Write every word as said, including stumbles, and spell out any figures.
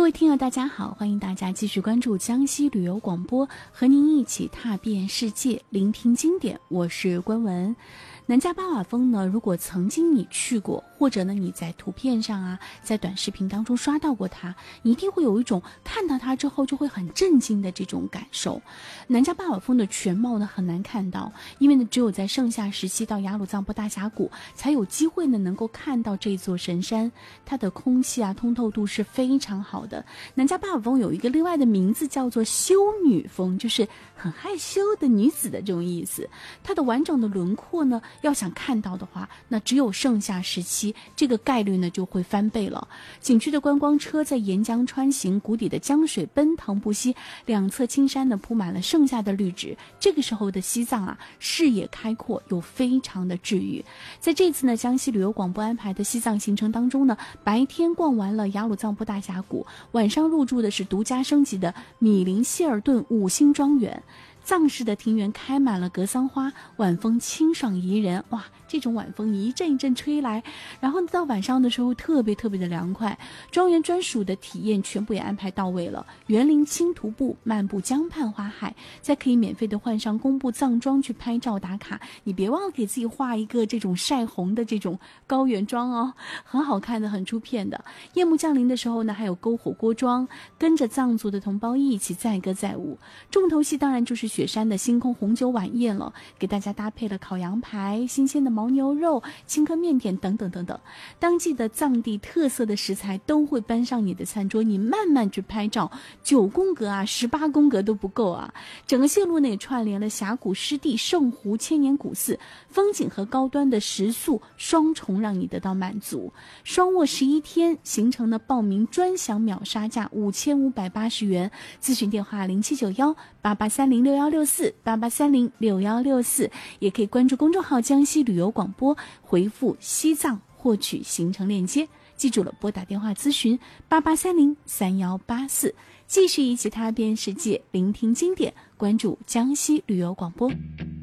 各位听友大家好，欢迎大家继续关注江西旅游广播，和您一起踏遍世界，聆听经典。我是关文。南迦巴瓦峰呢，如果曾经你去过，或者呢你在图片上啊，在短视频当中刷到过它，你一定会有一种看到它之后就会很震惊的这种感受。南迦巴瓦峰的全貌呢很难看到，因为呢只有在盛夏时期到雅鲁藏布大峡谷才有机会呢能够看到这座神山，它的空气啊通透度是非常好的。南迦巴瓦峰有一个另外的名字叫做羞女峰，就是很害羞的女子的这种意思。它的完整的轮廓呢要想看到的话，那只有盛夏时期，这个概率呢就会翻倍了。景区的观光车在沿江穿行，谷底的江水奔腾不息，两侧青山呢铺满了盛夏的绿植。这个时候的西藏啊，视野开阔又非常的治愈。在这次呢江西旅游广播安排的西藏行程当中呢，白天逛完了雅鲁藏布大峡谷，晚上入住的是独家升级的米林希尔顿五星庄园。藏式的庭园开满了格桑花，晚风清爽宜人。哇，这种晚风一阵一阵吹来，然后到晚上的时候特别特别的凉快。庄园专属的体验全部也安排到位了，园林轻徒步，漫步江畔花海，再可以免费的换上工布藏装去拍照打卡。你别忘了给自己画一个这种晒红的这种高原妆哦，很好看的，很出片的。夜幕降临的时候呢，还有篝火锅庄，跟着藏族的同胞一起载歌载舞。重头戏当然就是雪山的星空红酒晚宴了，给大家搭配了烤羊排、新鲜的牦牛肉、青稞面点等等等等，当季的藏地特色的食材都会搬上你的餐桌，你慢慢去拍照，九宫格啊、十八宫格都不够啊！整个线路呢也串联了峡谷湿地、圣湖、千年古寺，风景和高端的食宿双重让你得到满足。双卧十一天，行程呢报名专享秒杀价五千五百八十元，咨询电话零七九幺八八三零六幺六四八八三零六幺六四，也可以关注公众号江西旅游广播，回复西藏获取行程链接。记住了，拨打电话咨询八八三零三幺八四，继续一起踏遍世界，聆听经典，关注江西旅游广播。